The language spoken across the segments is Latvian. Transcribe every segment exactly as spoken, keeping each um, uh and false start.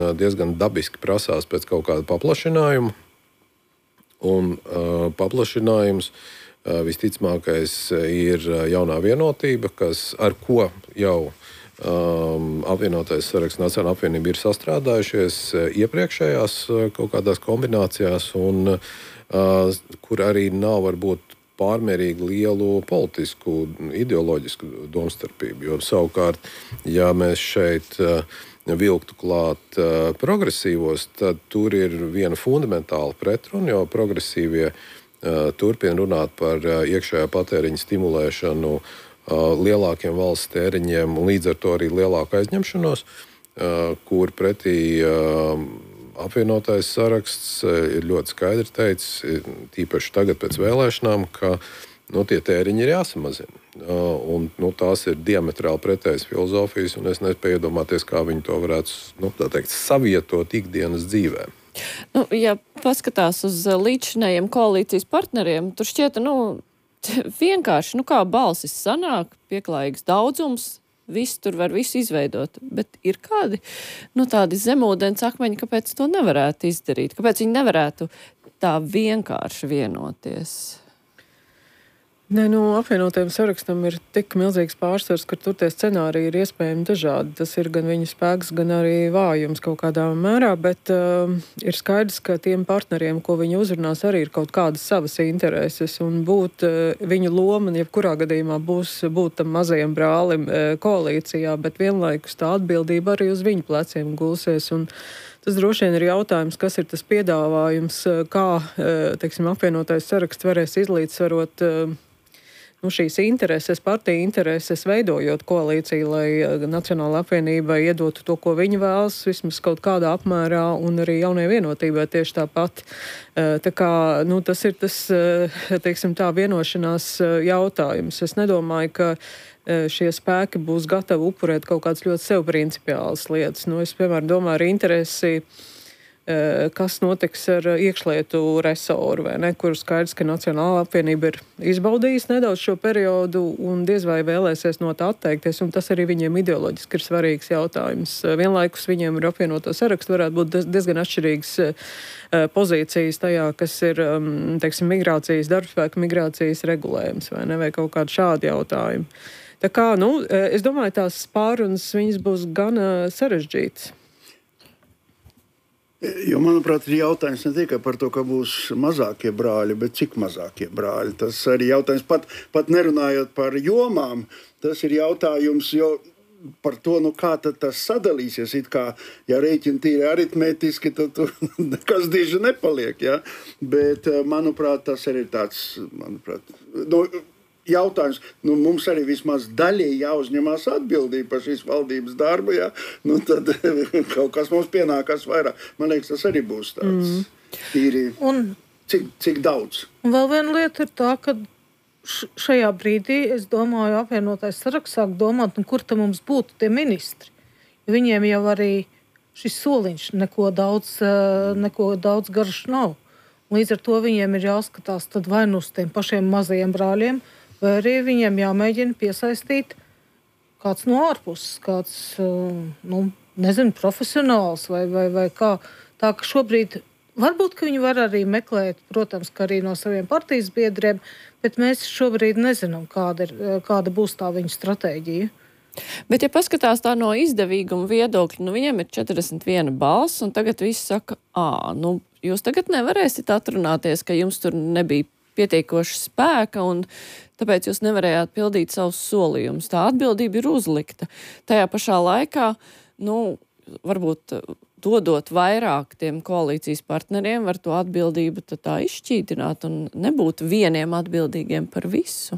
diezgan dabiski prasās pēc kaut kāda paplašinājuma. Un uh, paplašinājums uh, visticamākais ir jaunā vienotība, kas ar ko jau um, apvienotais saraksts Nacionāla apvienība ir sastrādājušies iepriekšējās kaut kādās kombinācijās, un uh, kur arī nav varbūt pārmērīgi lielu politisku, ideoloģisku domstarpību. Jo savukārt, ja mēs šeit uh, vilktu klāt uh, progresīvos, tad tur ir viena fundamentāla pretruna, jo progresīvie uh, turpina runāt par uh, iekšējā patēriņa stimulēšanu, uh, lielākiem valsts tēriņiem un līdz ar to arī lielāku aizņemšanos, uh, kur pretī uh, apvienotais saraksts uh, ir ļoti skaidri teicis, tīpaši tagad pēc vēlēšanām, ka nu, tie tēriņi ir jāsamazina. Uh, un, nu, tās ir diametrāli pretējas filozofijas, un es nespēju iedomāties, kā viņi to varētu nu, tā teikt, savietot ikdienas dzīvē. Nu, ja paskatās uz līdzinējiem koalīcijas partneriem, tur šķiet, nu, vienkārši, nu, kā balsis sanāk, pieklājīgs daudzums, viss tur var visu izveidot, bet ir kādi, nu, tādi zemūdens akmeņi, kāpēc to nevarētu izdarīt, kāpēc viņi nevarētu tā vienkārši vienoties? Nē, nu, apvienotajam sarakstam ir tik milzīgs pārsvars, ka tur tie scenāriji ir iespējami dažādi. Tas ir gan viņa spēks, gan arī vājums kaut kādā mērā, bet uh, ir skaidrs, ka tiem partneriem, ko viņi uzrunās, arī ir kaut kādas savas intereses, un būt uh, viņu loma, jebkurā gadījumā būs būt tam mazajam brālim uh, koalīcijā, bet vienlaikus tā atbildība arī uz viņu pleciem gulsies, un tas droši vien ir jautājums, kas ir tas piedāvājums, kā, teiksim, apvienotais saraksts varēs izlīdzsvarot nu, šīs intereses, partija intereses, veidojot koalīciju, lai Nacionāla apvienība iedotu to, ko viņi vēlas, vismaz kaut kādā apmērā, un arī jaunai vienotībai tieši tāpat. Tā kā, nu, tas ir tas, teiksim, tā vienošanās jautājums. Es nedomāju, ka šie spēki būs gatavi upurēt kaut kādas ļoti sev principiālas lietas. Nu, es, piemēram, domāju ar interesi, kas notiks ar iekšlietu resoru, vai ne, kur skaidrs, ka Nacionāla apvienība ir izbaudījusi nedaudz šo periodu un diez vai vēlēsies no tā atteikties, un tas arī viņiem ideoloģiski ir svarīgs jautājums. Vienlaikus viņiem ir apvienoto sarakstu, varētu būt diezgan atšķirīgas pozīcijas tajā, kas ir, teiksim, migrācijas, darbspēka migrācijas regulējums, vai ne, vai kaut kādi šādi jautājumi. Tā kā, nu, es domāju, tās pārunas viņas būs gan sarežģītas. Jo, manuprāt, ir jautājums ne tikai par to, ka būs mazākie brāļi, bet cik mazākie brāļi. Tas arī jautājums, pat, pat nerunājot par jomām, tas ir jautājums, jo par to, nu kā tad tas sadalīsies, it kā, ja rēķini tīri aritmētiski, tad tur nekas diži nepaliek, ja? Bet, manuprāt, tas arī ir tāds, manuprāt, nu, jautājums, nu, mums arī vismaz daļai jāuzņemās atbildība par šīs valdības darbu, ja? Nu, tad kaut kas mums pienākās vairāk. Man liekas, tas arī būs tāds mm. tīri, un, cik, cik daudz. Un vēl viena lieta ir tā, ka šajā brīdī, es domāju, apvienotais saraksts sāk domāt, nu, kur tad mums būtu tie ministri. Viņiem jau arī šis soliņš neko daudz, neko daudz garš nav. Līdz ar to viņiem ir jāskatās tad vai nu uz tiem pašiem mazajiem brāļiem, vai arī viņiem jāmēģina piesaistīt kāds no ārpuses, kāds, nu, nezinu, profesionāls vai, vai, vai kā. Tā ka šobrīd varbūt, ka viņi var arī meklēt, protams, ka arī no saviem partijas biedriem, bet mēs šobrīd nezinām, kāda, ir, kāda būs tā viņa stratēģija. Bet, ja paskatās tā no izdevīguma viedokļa, nu viņiem ir četrdesmit viena balss, un tagad viss saka, ā, nu, jūs tagad nevarēsiet atrunāties, ka jums tur nebija pietiekoši spēka, un tāpēc jūs nevarējāt pildīt savus solījumus. Tā atbildība ir uzlikta. Tajā pašā laikā, nu, varbūt dodot vairāk tiem koalīcijas partneriem, var to atbildību tā izšķīdināt un nebūt vieniem atbildīgiem par visu.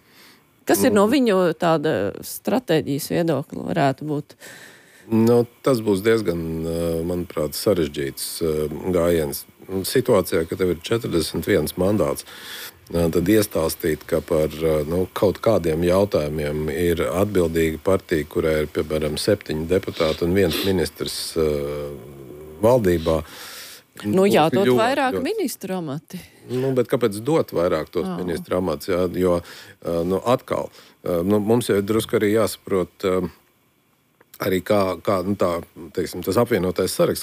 Kas ir no viņu tāda stratēģijas viedokļa varētu būt? Nu, tas būs diezgan, manuprāt, sarežģīts gājiens. Situācijā, ka tev ir četrdesmit viens mandāts, tad iestāstīt, ka par nu, kaut kādiem jautājumiem ir atbildīga partija, kurai ir, piemēram, septiņi deputāti un viens ministrs uh, valdībā. Nu, jādod ļoti, vairāk ļoti. Ministru amati. Nu, bet kāpēc dot vairāk tos oh. ministru amatus? Jā, jo, uh, nu, atkal, uh, nu, mums jau drusku arī jāsaprot, uh, arī kā, kā nu tā, teiksim, tas apvienotais saraksts,